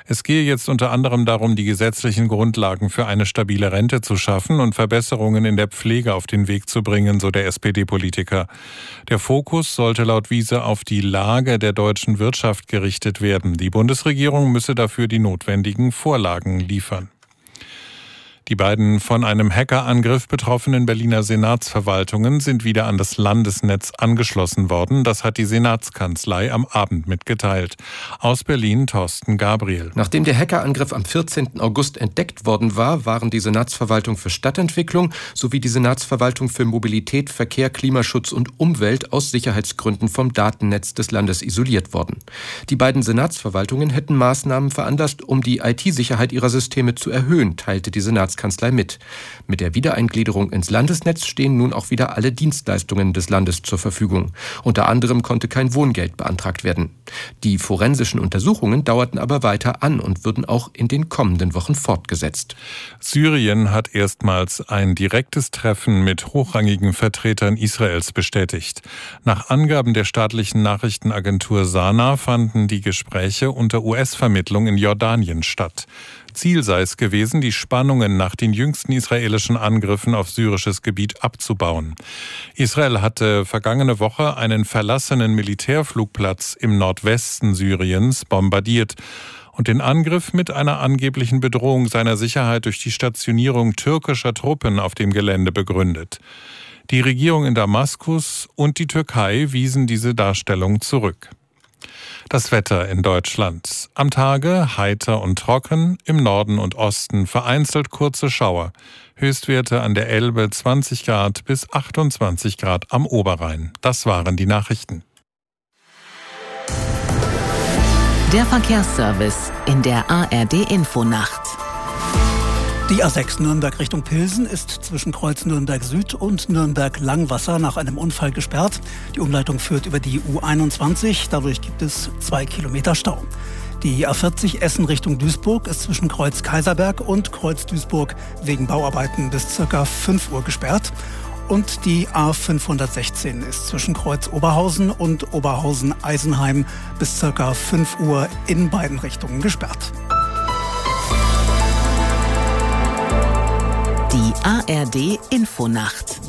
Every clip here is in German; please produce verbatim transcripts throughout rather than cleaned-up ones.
Es gehe jetzt unter anderem darum, die gesetzlichen Grundlagen für eine stabile Rente zu schaffen und Verbesserungen in der Pflege auf den Weg zu bringen, so der S P D-Politiker. Der Fokus sollte laut Wiese auf die Lage der deutschen Wirtschaft gerichtet werden. Die Bundesregierung müsse dafür die notwendigen Vorlagen liefern. Die beiden von einem Hackerangriff betroffenen Berliner Senatsverwaltungen sind wieder an das Landesnetz angeschlossen worden. Das hat die Senatskanzlei am Abend mitgeteilt. Aus Berlin Thorsten Gabriel. Nachdem der Hackerangriff am vierzehnten August entdeckt worden war, waren die Senatsverwaltung für Stadtentwicklung sowie die Senatsverwaltung für Mobilität, Verkehr, Klimaschutz und Umwelt aus Sicherheitsgründen vom Datennetz des Landes isoliert worden. Die beiden Senatsverwaltungen hätten Maßnahmen veranlasst, um die I T-Sicherheit ihrer Systeme zu erhöhen, teilte die Senatskanzlei mit. Mit der Wiedereingliederung ins Landesnetz stehen nun auch wieder alle Dienstleistungen des Landes zur Verfügung. Unter anderem konnte kein Wohngeld beantragt werden. Die forensischen Untersuchungen dauerten aber weiter an und würden auch in den kommenden Wochen fortgesetzt. Syrien hat erstmals ein direktes Treffen mit hochrangigen Vertretern Israels bestätigt. Nach Angaben der staatlichen Nachrichtenagentur Sana fanden die Gespräche unter U S-Vermittlung in Jordanien statt. Ziel sei es gewesen, die Spannungen nach den jüngsten israelischen Angriffen auf syrisches Gebiet abzubauen. Israel hatte vergangene Woche einen verlassenen Militärflugplatz im Nordwesten Syriens bombardiert und den Angriff mit einer angeblichen Bedrohung seiner Sicherheit durch die Stationierung türkischer Truppen auf dem Gelände begründet. Die Regierung in Damaskus und die Türkei wiesen diese Darstellung zurück. Das Wetter in Deutschland. Am Tage heiter und trocken, im Norden und Osten vereinzelt kurze Schauer. Höchstwerte an der Elbe zwanzig Grad bis achtundzwanzig Grad am Oberrhein. Das waren die Nachrichten. Der Verkehrsservice in der A R D-Infonacht. Die A sechs Nürnberg Richtung Pilsen ist zwischen Kreuz Nürnberg Süd und Nürnberg Langwasser nach einem Unfall gesperrt. Die Umleitung führt über die U einundzwanzig, dadurch gibt es zwei Kilometer Stau. Die A vierzig Essen Richtung Duisburg ist zwischen Kreuz Kaiserberg und Kreuz Duisburg wegen Bauarbeiten bis ca. fünf Uhr gesperrt. Und die A fünfhundertsechzehn ist zwischen Kreuz Oberhausen und Oberhausen-Eisenheim bis ca. fünf Uhr in beiden Richtungen gesperrt. Die A R D-Infonacht.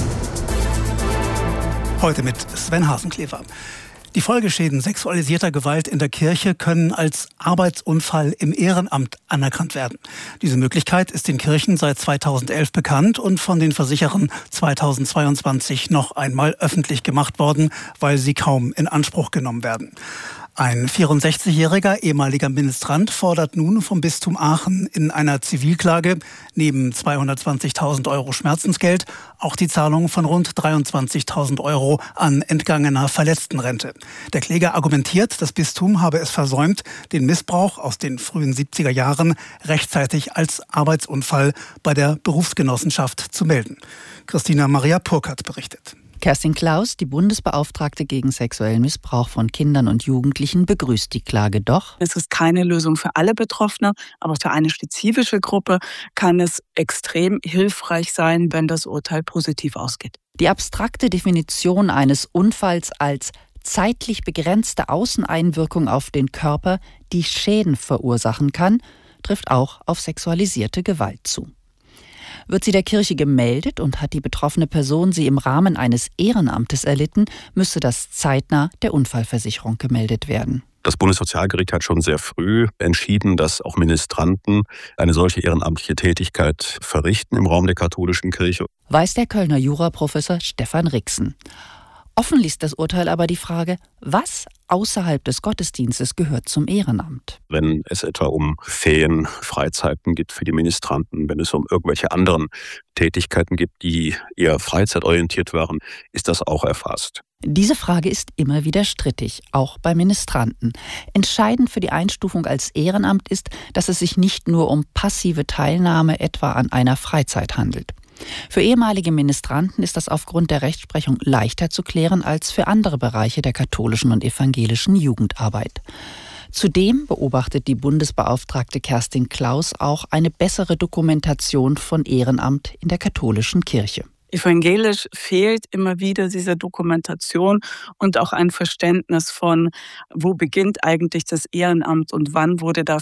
Heute mit Sven Hasenklever. Die Folgeschäden sexualisierter Gewalt in der Kirche können als Arbeitsunfall im Ehrenamt anerkannt werden. Diese Möglichkeit ist den Kirchen seit zweitausendelf bekannt und von den Versicherern zweitausendzweiundzwanzig noch einmal öffentlich gemacht worden, weil sie kaum in Anspruch genommen werden. Ein vierundsechzigjähriger ehemaliger Ministrant fordert nun vom Bistum Aachen in einer Zivilklage neben zweihundertzwanzigtausend Euro Schmerzensgeld auch die Zahlung von rund dreiundzwanzigtausend Euro an entgangener Verletztenrente. Der Kläger argumentiert, das Bistum habe es versäumt, den Missbrauch aus den frühen siebziger Jahren rechtzeitig als Arbeitsunfall bei der Berufsgenossenschaft zu melden. Christina Maria Purkert berichtet. Kerstin Klaus, die Bundesbeauftragte gegen sexuellen Missbrauch von Kindern und Jugendlichen, begrüßt die Klage doch. Es ist keine Lösung für alle Betroffene, aber für eine spezifische Gruppe kann es extrem hilfreich sein, wenn das Urteil positiv ausgeht. Die abstrakte Definition eines Unfalls als zeitlich begrenzte Außeneinwirkung auf den Körper, die Schäden verursachen kann, trifft auch auf sexualisierte Gewalt zu. Wird sie der Kirche gemeldet und hat die betroffene Person sie im Rahmen eines Ehrenamtes erlitten, müsste das zeitnah der Unfallversicherung gemeldet werden. Das Bundessozialgericht hat schon sehr früh entschieden, dass auch Ministranten eine solche ehrenamtliche Tätigkeit verrichten im Raum der katholischen Kirche. Weiß der Kölner Juraprofessor Stefan Rixen. Offen liest das Urteil aber die Frage, was außerhalb des Gottesdienstes gehört zum Ehrenamt. Wenn es etwa um Ferien, Freizeiten geht für die Ministranten, wenn es um irgendwelche anderen Tätigkeiten gibt, die eher freizeitorientiert waren, ist das auch erfasst. Diese Frage ist immer wieder strittig, auch bei Ministranten. Entscheidend für die Einstufung als Ehrenamt ist, dass es sich nicht nur um passive Teilnahme etwa an einer Freizeit handelt. Für ehemalige Ministranten ist das aufgrund der Rechtsprechung leichter zu klären als für andere Bereiche der katholischen und evangelischen Jugendarbeit. Zudem beobachtet die Bundesbeauftragte Kerstin Klaus auch eine bessere Dokumentation von Ehrenamt in der katholischen Kirche. Evangelisch fehlt immer wieder diese Dokumentation und auch ein Verständnis von, wo beginnt eigentlich das Ehrenamt und wann wurde da